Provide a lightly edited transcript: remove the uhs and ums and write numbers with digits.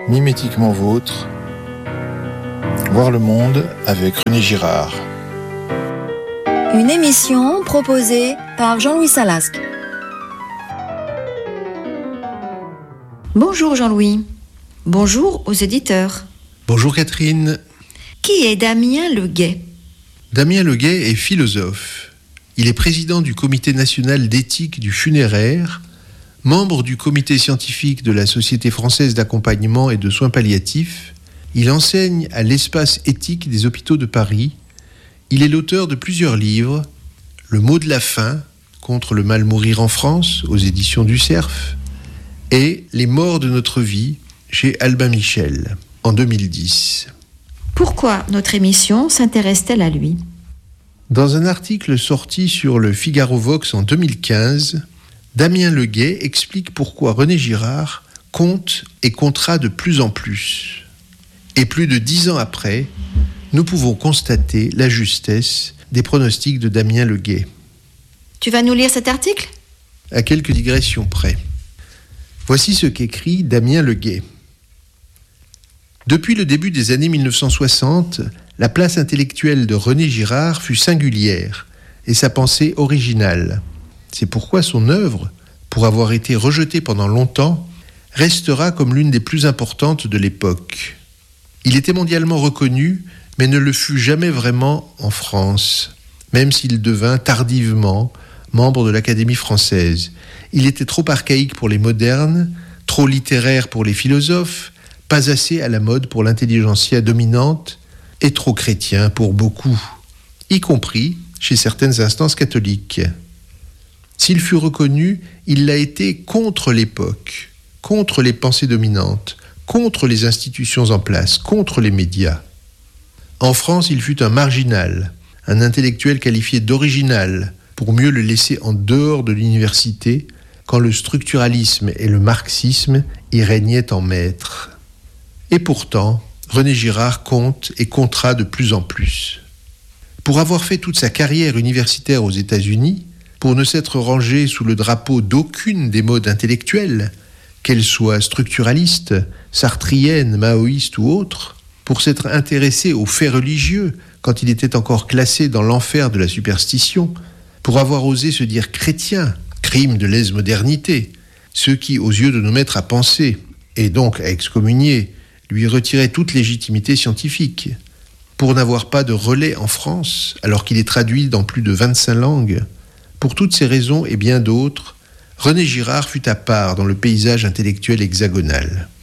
Mimétiquement vôtre, voir le monde avec René Girard. Une émission proposée par Jean-Louis Salasque. Bonjour Jean-Louis. Bonjour aux éditeurs. Bonjour Catherine. Qui est Damien Leguet ? Damien Leguet est philosophe. Il est président du Comité national d'éthique du funéraire, membre du comité scientifique de la Société française d'accompagnement et de soins palliatifs. Il enseigne à l'espace éthique des hôpitaux de Paris. Il est l'auteur de plusieurs livres, Le mot de la fin, contre le mal mourir en France, aux éditions du Cerf, et Les morts de notre vie, chez Albin Michel, en 2010. Pourquoi notre émission s'intéresse-t-elle à lui ? Dans un article sorti sur le Figaro Vox en 2015, Damien Leguet explique pourquoi René Girard compte et comptera de plus en plus. Et plus de 10 ans après, nous pouvons constater la justesse des pronostics de Damien Leguet. Tu vas nous lire cet article ? À quelques digressions près. Voici ce qu'écrit Damien Leguet. Depuis le début des années 1960, la place intellectuelle de René Girard fut singulière et sa pensée originale. C'est pourquoi son œuvre, pour avoir été rejetée pendant longtemps, restera comme l'une des plus importantes de l'époque. Il était mondialement reconnu, mais ne le fut jamais vraiment en France, même s'il devint tardivement membre de l'Académie française. Il était trop archaïque pour les modernes, trop littéraire pour les philosophes, pas assez à la mode pour l'intelligentsia dominante, et trop chrétien pour beaucoup, y compris chez certaines instances catholiques. S'il fut reconnu, il l'a été contre l'époque, contre les pensées dominantes, contre les institutions en place, contre les médias. En France, il fut un marginal, un intellectuel qualifié d'original, pour mieux le laisser en dehors de l'université, quand le structuralisme et le marxisme y régnaient en maître. Et pourtant, René Girard compte et comptera de plus en plus. Pour avoir fait toute sa carrière universitaire aux États-Unis, pour ne s'être rangé sous le drapeau d'aucune des modes intellectuelles, qu'elles soient structuralistes, sartriennes, maoïstes ou autres, pour s'être intéressé aux faits religieux quand il était encore classé dans l'enfer de la superstition, pour avoir osé se dire chrétien, crime de lèse-modernité, ce qui, aux yeux de nos maîtres à penser, et donc à excommunier, lui retirait toute légitimité scientifique, pour n'avoir pas de relais en France, alors qu'il est traduit dans plus de 25 langues. Pour toutes ces raisons et bien d'autres, René Girard fut à part dans le paysage intellectuel hexagonal.